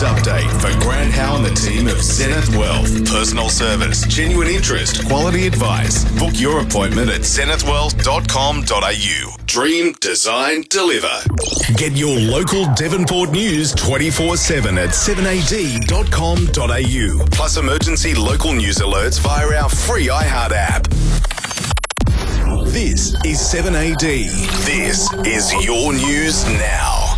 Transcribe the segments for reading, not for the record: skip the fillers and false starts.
news update for Grant Howe and the team of Zenith Wealth. Personal service, genuine interest, quality advice. Book your appointment at zenithwealth.com.au. Dream, design, deliver. Get your local Devonport news 24/7 at 7ad.com.au. Plus emergency local news alerts via our free iHeart app. This is 7AD. This is your news now.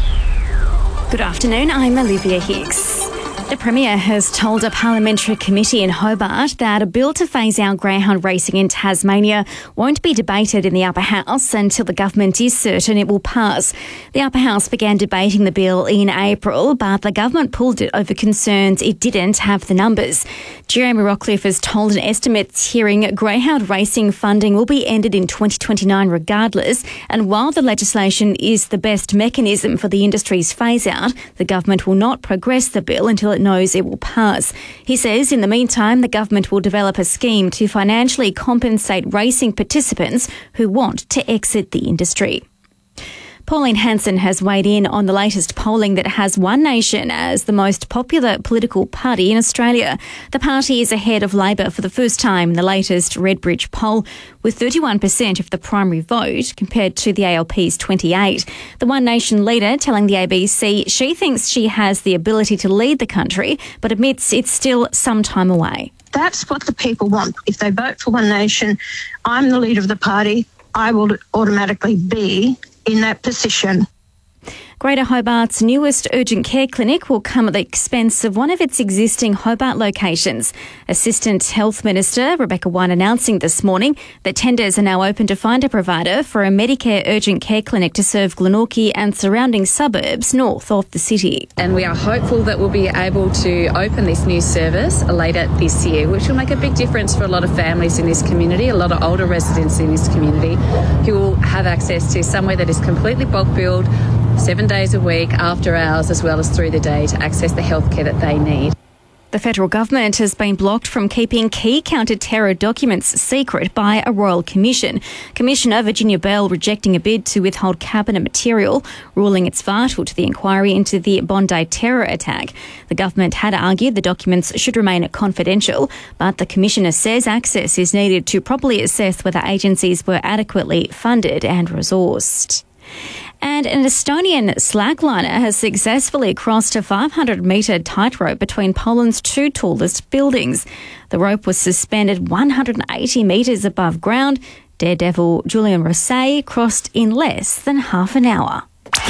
Good afternoon, I'm Olivia Hicks. The Premier has told a parliamentary committee in Hobart that a bill to phase out greyhound racing in Tasmania won't be debated in the Upper House until the government is certain it will pass. The Upper House began debating the bill in April, but the government pulled it over concerns it didn't have the numbers. Jeremy Rockcliffe has told an estimates hearing greyhound racing funding will be ended in 2029 regardless, and while the legislation is the best mechanism for the industry's phase-out, the government will not progress the bill until it knows it will pass. He says in the meantime, the government will develop a scheme to financially compensate racing participants who want to exit the industry. Pauline Hanson has weighed in on the latest polling that has One Nation as the most popular political party in Australia. The party is ahead of Labor for the first time in the latest Redbridge poll, with 31% of the primary vote compared to the ALP's 28%. The One Nation leader telling the ABC she thinks she has the ability to lead the country, but admits it's still some time away. That's what the people want. If they vote for One Nation, I'm the leader of the party, I will automatically be in that position. Greater Hobart's newest urgent care clinic will come at the expense of one of its existing Hobart locations. Assistant Health Minister Rebecca White announcing this morning that tenders are now open to find a provider for a Medicare urgent care clinic to serve Glenorchy and surrounding suburbs north of the city. And we are hopeful that we'll be able to open this new service later this year, which will make a big difference for a lot of families in this community, a lot of older residents in this community who will have access to somewhere that is completely bulk billed, 7 days a week, after hours, as well as through the day to access the healthcare that they need. The federal government has been blocked from keeping key counter-terror documents secret by a royal commission. Commissioner Virginia Bell rejecting a bid to withhold cabinet material, ruling it's vital to the inquiry into the Bondi terror attack. The government had argued the documents should remain confidential, but the commissioner says access is needed to properly assess whether agencies were adequately funded and resourced. And an Estonian slackliner has successfully crossed a 500-metre tightrope between Poland's two tallest buildings. The rope was suspended 180 metres above ground. Daredevil Julian Rosset crossed in less than half an hour.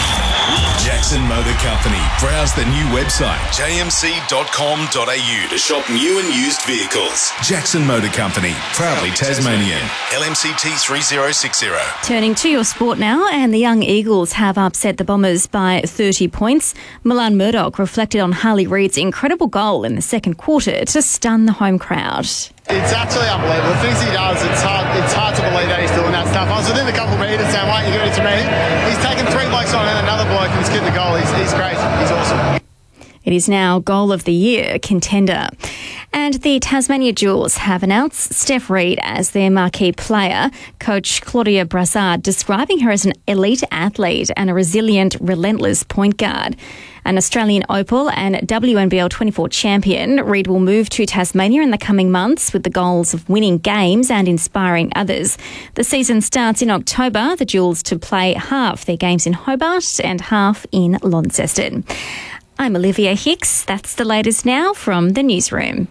Jackson Motor Company. Browse the new website, jmc.com.au, to shop new and used vehicles. Jackson Motor Company, proudly Tasmanian. LMCT 3060. Turning to your sport now, and the young Eagles have upset the Bombers by 30 points. Milan Murdoch reflected on Harley Reid's incredible goal in the second quarter to stun the home crowd. It's absolutely unbelievable. The things he does, it's hard to believe that he's doing that stuff. I was within a couple of metres saying, why aren't you giving it to me? He's taken 3 blokes on and another bloke and he's kicked the goal. He's great. He's awesome. It is now Goal of the Year contender. And the Tasmania Jewels have announced Steph Reid as their marquee player. Coach Claudia Brassard describing her as an elite athlete and a resilient, relentless point guard. An Australian Opal and WNBL 24 champion, Reid will move to Tasmania in the coming months with the goals of winning games and inspiring others. The season starts in October. The Jewels to play half their games in Hobart and half in Launceston. I'm Olivia Hicks. That's the latest now from the newsroom.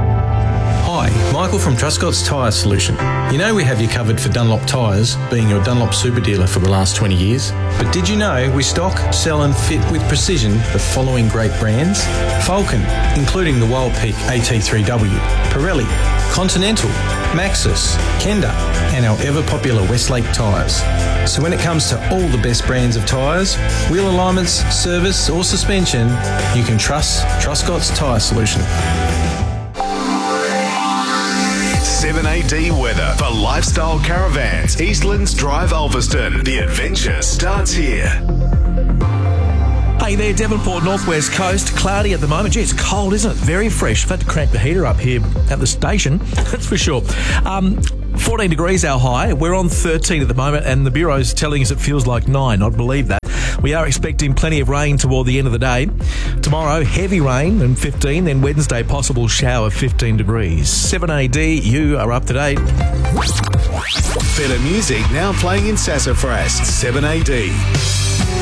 Hi, Michael from Truscott's Tyre Solution. You know we have you covered for Dunlop tyres, being your Dunlop super dealer for the last 20 years. But did you know we stock, sell and fit with precision the following great brands? Falcon, including the Wild Peak AT3W, Pirelli, Continental, Maxxis, Kenda and our ever-popular Westlake tyres. So when it comes to all the best brands of tyres, wheel alignments, service or suspension, you can trust Truscott's Tyre Solution. 7AD weather for Lifestyle Caravans, Eastlands Drive, Ulverston. The adventure starts here. Hey there, Devonport, Northwest Coast. Cloudy at the moment. Gee, it's cold, isn't it? Very fresh. I've had to crank the heater up here at the station, that's for sure. 14 degrees our high. We're on 13 at the moment, and the Bureau's telling us it feels like 9. I'd believe that. We are expecting plenty of rain toward the end of the day. Tomorrow, heavy rain and 15, then Wednesday, possible shower, 15 degrees. 7AD, you are up to date. Better music now playing in Sassafras. 7AD.